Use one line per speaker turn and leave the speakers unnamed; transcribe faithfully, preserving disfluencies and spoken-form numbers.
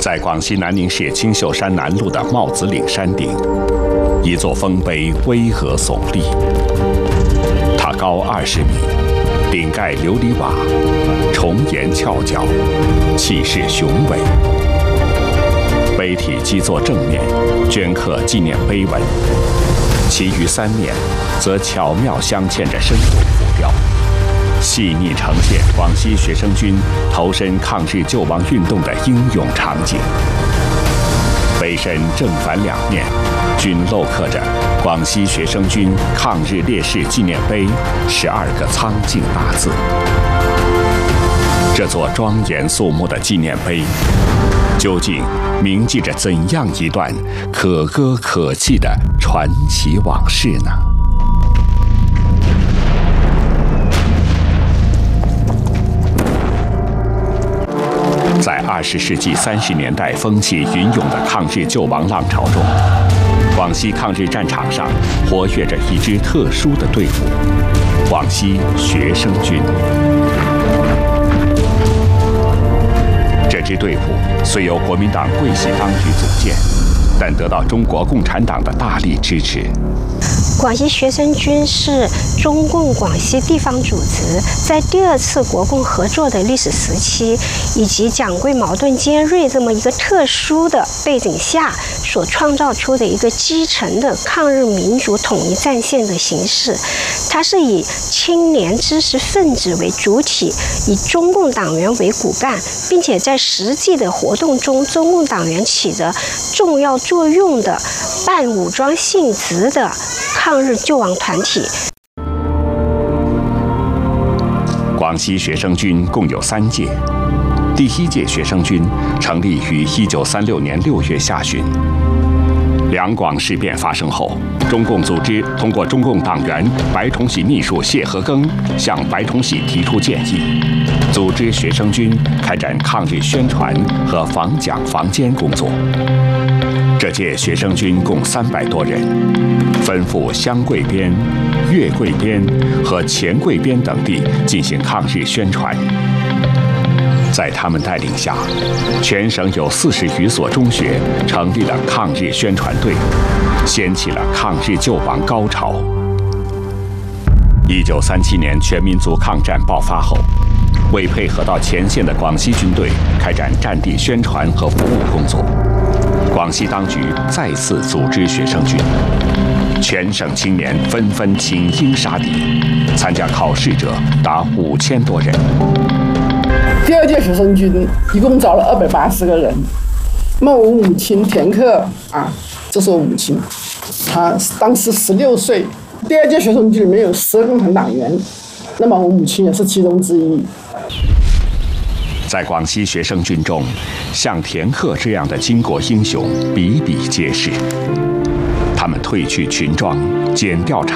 在广西南宁市青秀山南麓的帽子岭山顶，一座丰碑巍峨耸立，它高二十米，顶盖琉璃瓦，重檐翘角，气势雄伟。碑体基座正面镌刻纪念碑文，其余三面则巧妙镶嵌着生动浮雕，细腻呈现广西学生军投身抗日救亡运动的英勇场景。碑身正反两面均镂刻着广西学生军抗日烈士纪念碑十二个苍劲大字。这座庄严肃穆的纪念碑，究竟铭记着怎样一段可歌可泣的传奇往事呢？在二十世纪三十年代风起云涌的抗日救亡浪潮中，广西抗日战场上活跃着一支特殊的队伍——广西学生军。这支队伍虽由国民党桂系当局组建，但得到中国共产党的大力支持。
广西学生军是中共广西地方组织在第二次国共合作的历史时期，以及蒋桂矛盾尖锐这么一个特殊的背景下所创造出的一个基层的抗日民族统一战线的形式。它是以青年知识分子为主体，以中共党员为骨干，并且在实际的活动中，中共党员起着重要作用的半武装性质的抗日救亡团体。
广西学生军共有三届，第一届学生军成立于一九三六年六月下旬。两广事变发生后，中共组织通过中共党员白崇禧秘书谢和庚向白崇禧提出建议，组织学生军开展抗日宣传和防蒋防奸工作。这届学生军共三百多人，分赴湘桂边、粤桂边和黔桂边等地进行抗日宣传。在他们带领下，全省有四十余所中学成立了抗日宣传队，掀起了抗日救亡高潮。一九三七年全民族抗战爆发后，为配合到前线的广西军队开展战地宣传和服务工作，广西当局再次组织学生军，全省青年纷纷请缨杀敌，参加考试者达五千多人。
第二届学生军一共招了二百八十个人。那么我母亲田克啊，这是我母亲，她当时十六岁。第二届学生军里面有十个共产党员，那么我母亲也是其中之一。
在广西学生军中，像田克这样的巾帼英雄比比皆是。他们褪去裙装，剪掉长